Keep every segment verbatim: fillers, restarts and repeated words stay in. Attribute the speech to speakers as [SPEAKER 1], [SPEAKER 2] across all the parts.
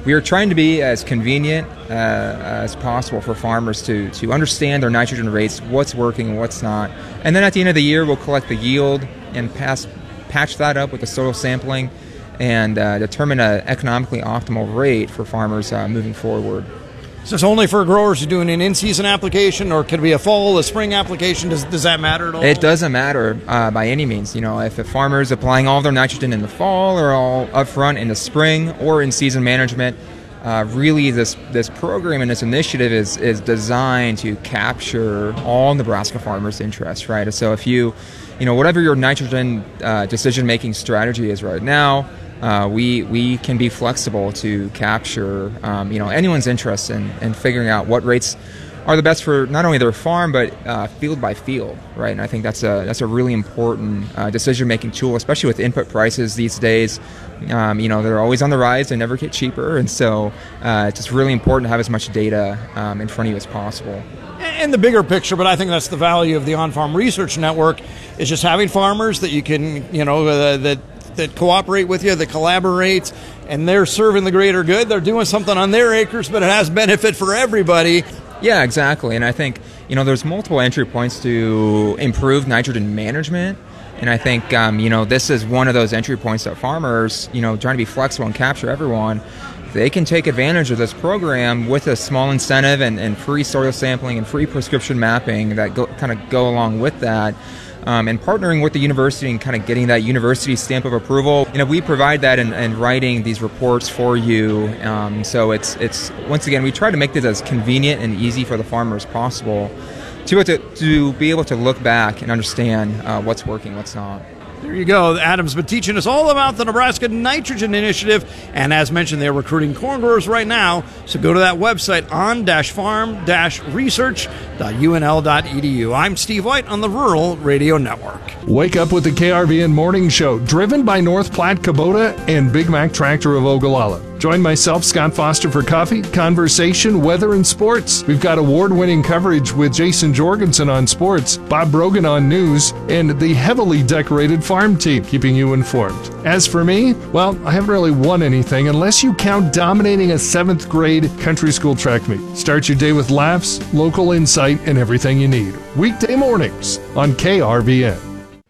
[SPEAKER 1] we are trying to be as convenient uh, as possible for farmers to, to understand their nitrogen rates, what's working and what's not. And then at the end of the year, we'll collect the yield and pass, patch that up with the soil sampling and uh, determine an economically optimal rate for farmers uh, moving forward.
[SPEAKER 2] Is this only for growers who are doing an in-season application, or could it be a fall, a spring application? Does, does that matter at all?
[SPEAKER 1] It doesn't matter uh, by any means. You know, if a farmer is applying all their nitrogen in the fall or all upfront in the spring or in season management, uh, really this this program and this initiative is is designed to capture all Nebraska farmers' interests, right? So if you, you know, whatever your nitrogen uh, decision-making strategy is right now, Uh, we we can be flexible to capture um, you know anyone's interest in, in figuring out what rates are the best for not only their farm but uh, field by field, right? And I think that's a that's a really important uh, decision making tool, especially with input prices these days. Um, you know they're always on the rise; they never get cheaper, and so uh, it's just really important to have as much data um, in front of you as possible.
[SPEAKER 2] And the bigger picture, but I think that's the value of the On-Farm Research Network, is just having farmers that you can you know uh, that. that cooperate with you, that collaborate, and they're serving the greater good. They're doing something on their acres, but it has benefit for everybody.
[SPEAKER 1] Yeah, exactly. And I think, you know, there's multiple entry points to improve nitrogen management. And I think, um, you know, this is one of those entry points that farmers, you know, trying to be flexible and capture everyone, they can take advantage of this program with a small incentive and, and free soil sampling and free prescription mapping that go, kind of go along with that. Um, and partnering with the university and kind of getting that university stamp of approval. You know, we provide that in, in writing these reports for you. Um, so it's it's once again, we try to make this as convenient and easy for the farmer as possible to to, to be able to look back and understand uh, what's working, what's not.
[SPEAKER 2] There you go. Adam's been teaching us all about the Nebraska Nitrogen Initiative, and as mentioned, they're recruiting corn growers right now. So go to that website, on dash farm dash research dot u n l dot e d u. I'm Steve White on the Rural Radio Network.
[SPEAKER 3] Wake up with the K R V N Morning Show, driven by North Platte Kubota and Big Mac Tractor of Ogallala. Join myself, Scott Foster, for coffee, conversation, weather, and sports. We've got award-winning coverage with Jason Jorgensen on sports, Bob Brogan on news, and the heavily decorated farm team keeping you informed. As for me, well, I haven't really won anything unless you count dominating a seventh grade country school track meet. Start your day with laughs, local insight, and everything you need. Weekday mornings on K R V N.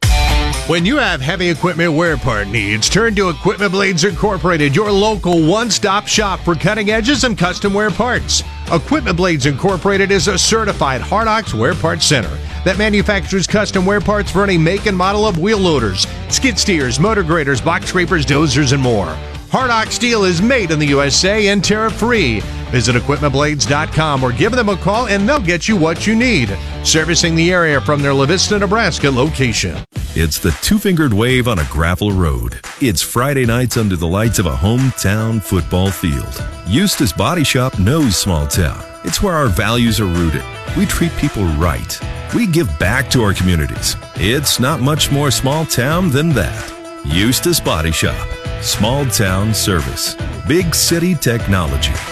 [SPEAKER 4] When you have heavy equipment wear part needs, turn to Equipment Blades Incorporated, your local one-stop shop for cutting edges and custom wear parts. Equipment Blades Incorporated is a certified Hardox wear parts center that manufactures custom wear parts for any make and model of wheel loaders, skid steers, motor graders, box scrapers, dozers, and more. Hardox steel is made in the U S A and tariff-free. Visit equipment blades dot com or give them a call and they'll get you what you need. Servicing the area from their La Vista, Nebraska location.
[SPEAKER 5] It's the two-fingered wave on a gravel road. It's Friday nights under the lights of a hometown football field. Eustace Body Shop knows small town. It's where our values are rooted. We treat people right. We give back to our communities. It's not much more small town than that. Eustace Body Shop. Small town service. Big city technology.